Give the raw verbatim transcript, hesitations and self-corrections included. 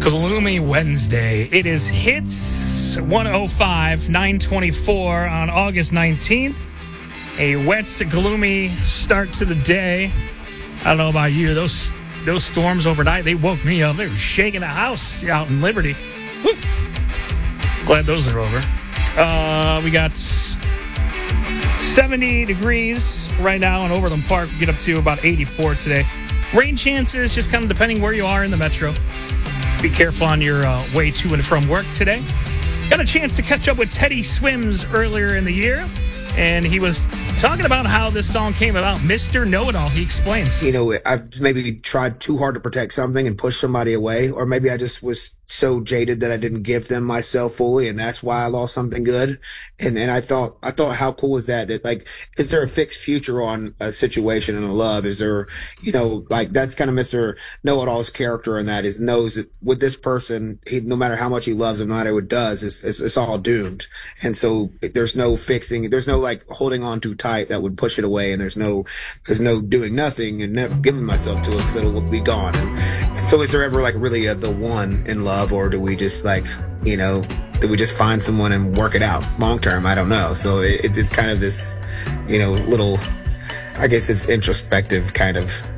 Gloomy Wednesday. It is Hits one oh five, nine twenty-four on August nineteenth. A wet, gloomy start to the day. I don't know about you. Those those storms overnight, they woke me up. They were shaking the house out in Liberty. Woo. Glad those are over. Uh, we got seventy degrees right now in Overland Park. We get up to about eighty-four today. Rain chances, just kind of depending where you are in the metro. Be careful on your uh, way to and from work today. Got a chance to catch up with Teddy Swims earlier in the year, and he was talking about how this song came about. Mister Know-It-All, he explains. You know, I've maybe tried too hard to protect something and push somebody away, or maybe I just was so jaded that I didn't give them myself fully, and that's why I lost something good. And and I thought, I thought, how cool is that? That like, is there a fixed future on a situation and a love? Is there, you know, like that's kind of Mister Know-It-All's character in that is knows that with this person, he no matter how much he loves him, no matter what he does, it's, it's it's all doomed. And so there's no fixing, there's no like holding on too tight that would push it away, and there's no there's no doing nothing and never giving myself to it because it'll be gone. And so is there ever like really a, the one in love? Or do we just like, you know, do we just find someone and work it out long term? I don't know. So it, it's kind of this, you know, little, I guess it's introspective kind of